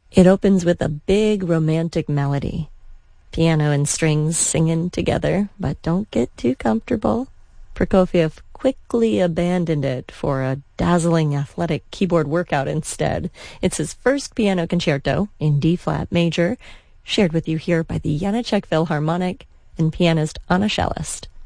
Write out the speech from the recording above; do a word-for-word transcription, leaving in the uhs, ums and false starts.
It opens with a big romantic melody. Piano and strings singing together, but don't get too comfortable. Prokofiev quickly abandoned it for a dazzling athletic keyboard workout instead. It's his first piano concerto in D-flat major, shared with you here by the Janacek Philharmonic and pianist Anna Shellist.